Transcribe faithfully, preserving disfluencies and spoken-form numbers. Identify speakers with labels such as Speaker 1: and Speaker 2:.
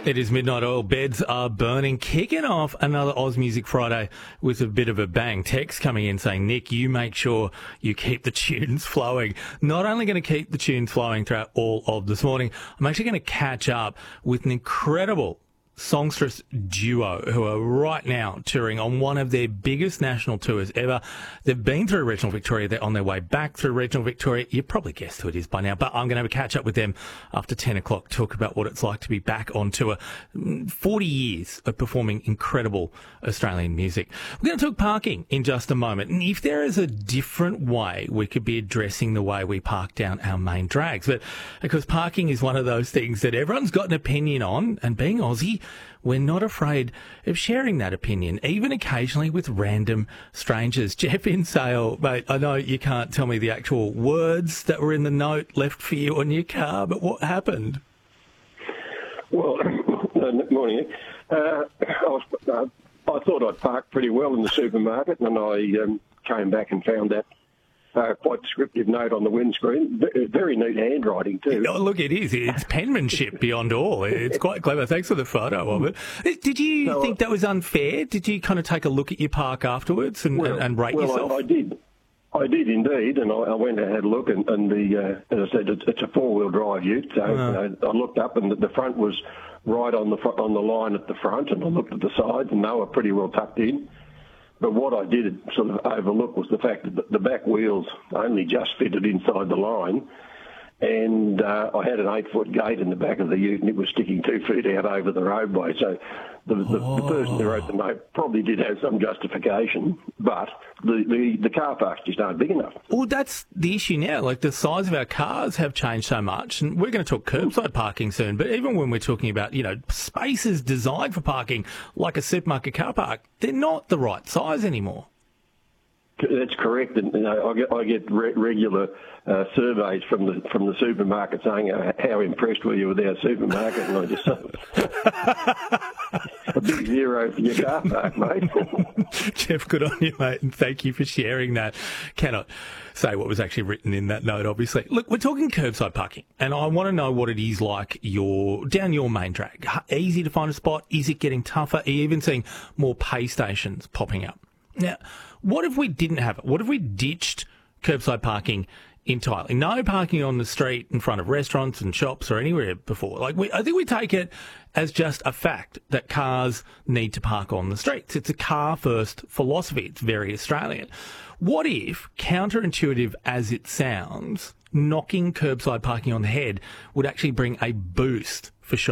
Speaker 1: It is midnight oil. Beds are burning. Kicking off another Oz Music Friday with a bit of a bang. Text coming in saying, Nick, you make sure you keep the tunes flowing. Not only going to keep the tunes flowing throughout all of this morning, I'm actually going to catch up with an incredible songstress duo who are right now touring on one of their biggest national tours ever. They've been through regional Victoria. They're on their way back through regional Victoria. You probably guessed who it is by now, but I'm going to have a catch up with them after ten o'clock, talk about what it's like to be back on tour. forty years of performing incredible Australian music. We're going to talk parking in just a moment. And if there is a different way we could be addressing the way we park down our main drags, but because parking is one of those things that everyone's got an opinion on, and being Aussie, we're not afraid of sharing that opinion, even occasionally with random strangers. Jeff in Sale, mate, I know you can't tell me the actual words that were in the note left for you on your car, but what happened?
Speaker 2: Well, good morning. Uh, I, was, uh, I thought I'd parked pretty well in the supermarket, and I um, came back and found that Uh, quite descriptive note on the windscreen. Very neat handwriting too.
Speaker 1: Oh, look, it is. It's penmanship beyond all. It's quite clever. Thanks for the photo of it. Did you no, think that was unfair? Did you kind of take a look at your park afterwards and,
Speaker 2: well,
Speaker 1: and, and rate
Speaker 2: well,
Speaker 1: yourself?
Speaker 2: I, I did. I did indeed, and I, I went and had a look, and, and the uh, as I said, it's, it's a four-wheel drive ute. So uh, I looked up, and the, the front was right on the front, on the line at the front, and I looked at the sides, and they were pretty well tucked in. But what I did sort of overlook was the fact that the back wheels only just fitted inside the line, and uh, I had an eight-foot gate in the back of the ute, and it was sticking two feet out over the roadway. So the, the, oh. the person who wrote the note probably did have some justification, but the, the, the car parks just aren't big enough.
Speaker 1: Well, that's the issue now. Like, the size of our cars have changed so much, and we're going to talk curbside parking soon, but even when we're talking about, you know, spaces designed for parking, like a supermarket car park, they're not the right size anymore.
Speaker 2: That's correct, and you know, I get I get re- regular uh, surveys from the from the supermarket saying uh, how impressed were you with our supermarket, and I just say, a big zero for your car park, mate.
Speaker 1: Jeff, good on you, mate, and thank you for sharing that. Cannot say what was actually written in that note, obviously. Look, we're talking curbside parking, and I want to know what it is like your down your main drag. Easy to find a spot? Is it getting tougher? Are you even seeing more pay stations popping up? Now, what if we didn't have it? What if we ditched curbside parking entirely? No parking on the street in front of restaurants and shops or anywhere before. Like, we, I think we take it as just a fact that cars need to park on the streets. It's a car-first philosophy. It's very Australian. What if, counterintuitive as it sounds, knocking curbside parking on the head would actually bring a boost for shoppers?